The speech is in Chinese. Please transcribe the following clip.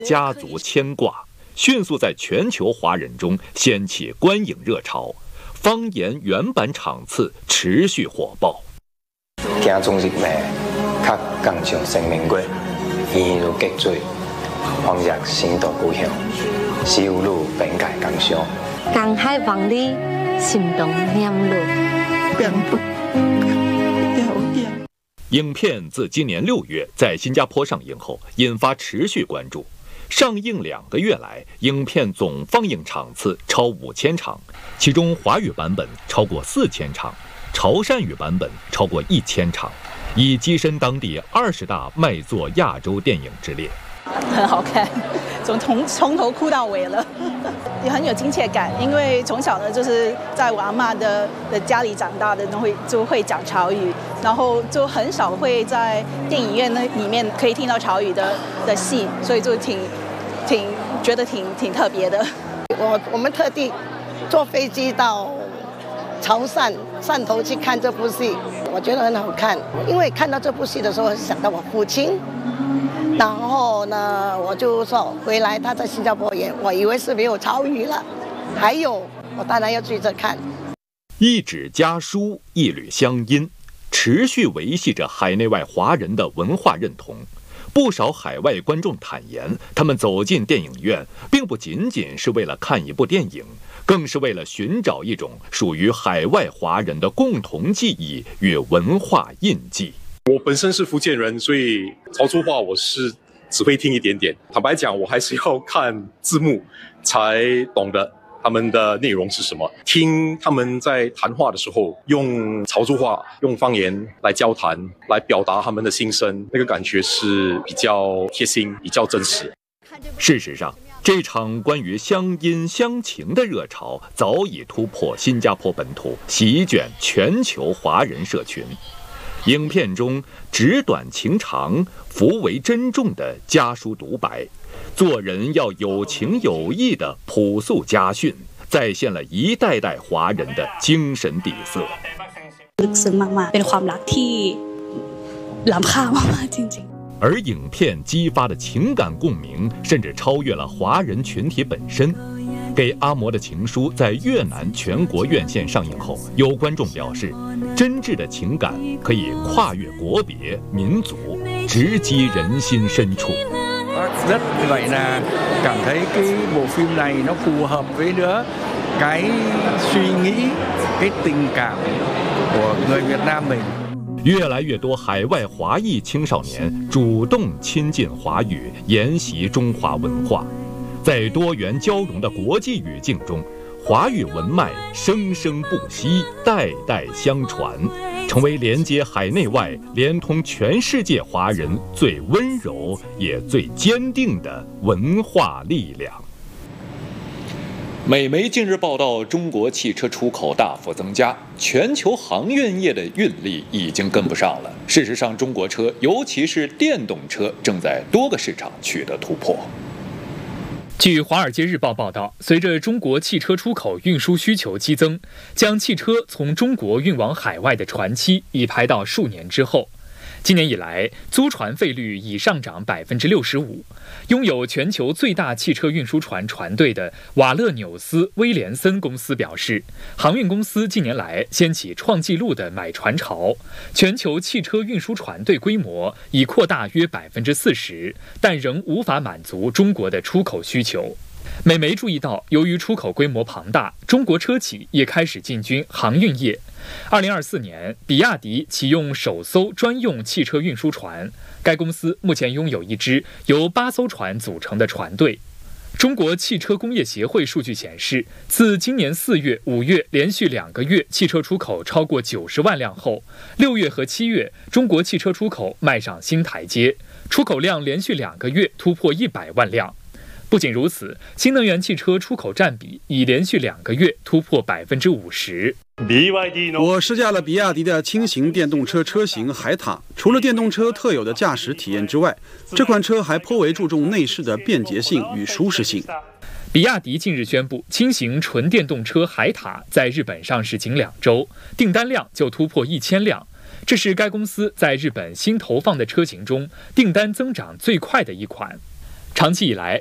家族牵挂，迅速在全球华人中掀起观影热潮，方言原版场次持续火爆。 听众入呢，较更上生命过，沿路激水，往日先到故乡，小路本界更上。 江海望里，心动念路。 影片自今年6月在新加坡上映后，引发持续关注。上映2个月来，影片总放映场次超5000场，其中华语版本超过4000场，潮汕语版本超过1000场，已跻身当地20大卖座亚洲电影之列。 很好看，从头哭到尾了，也很有亲切感。因为从小呢，就是在我阿嬷的家里长大的，就会讲潮语，然后就很少会在电影院那里面可以听到潮语的戏，所以就觉得挺特别的。 我们特地坐飞机到潮汕汕头去看这部戏，我觉得很好看。因为看到这部戏的时候，想到我父亲。然后呢，我就说回来他在新加坡演，我以为是没有潮语了。还有，我当然要追着看。 一纸家书，一缕乡音，持续维系着海内外华人的文化认同。不少海外观众坦言，他们走进电影院，并不仅仅是为了看一部电影，更是为了寻找一种属于海外华人的共同记忆与文化印记。 我本身是福建人，所以潮州话我是只会听一点点。坦白讲，我还是要看字幕才懂得他们的内容是什么。听他们在谈话的时候，用潮州话、用方言来交谈，来表达他们的心声，那个感觉是比较贴心、比较真实。 事实上，这场关于乡音乡情的热潮早已突破新加坡本土，席卷全球华人社群。影片中纸短情长、福为珍重的家书独白，做人要有情有义的朴素家训，再现了一代代华人的精神底色。 ลึกซึ้งมากๆเป็นความรักที่ล้ำค่ามากๆจริงๆ。 而影片激发的情感共鸣，甚至超越了华人群体本身。给阿嬷的情书在越南全国院线上映后，有观众表示，真挚的情感可以跨越国别、民族，直击人心深处。 Rất vậy là cảm thấy cái bộ phim này nó phù hợp với cái suy nghĩ, cái tình cảm của người Việt Nam mình。 越来越多海外华裔青少年主动亲近华语，研习中华文化。在多元交融的国际语境中，华语文脉生生不息，代代相传，成为连接海内外、连通全世界华人最温柔也最坚定的文化力量。美媒近日报道，中国汽车出口大幅增加，全球航运业的运力已经跟不上了。事实上，中国车，尤其是电动车，正在多个市场取得突破。 据《华尔街日报》报道，随着中国汽车出口运输需求激增，将汽车从中国运往海外的船期已排到数年之后。今年以来，租船费率已上涨65%。拥有全球最大汽车运输船船队的瓦勒纽斯威廉森公司表示，航运公司近年来掀起创纪录的买船潮，全球汽车运输船队规模已扩大约40%，但仍无法满足中国的出口需求。美媒注意到，由于出口规模庞大，中国车企也开始进军航运业。2024年，比亚迪启用首艘专用汽车运输船，该公司目前拥有一支由8艘船组成的船队。中国汽车工业协会数据显示，自今年4月、5月连续2个月汽车出口超过90万辆后，6月和7月中国汽车出口迈上新台阶，出口量连续2个月突破100万辆。不仅如此，新能源汽车出口占比已连续2个月突破50%。 我试驾了比亚迪的轻型电动车车型海塔，除了电动车特有的驾驶体验之外，这款车还颇为注重内饰的便捷性与舒适性。 比亚迪近日宣布，轻型纯电动车海塔在日本上市仅2周，订单量就突破1000辆，这是该公司在日本新投放的车型中订单增长最快的一款。 长期以来，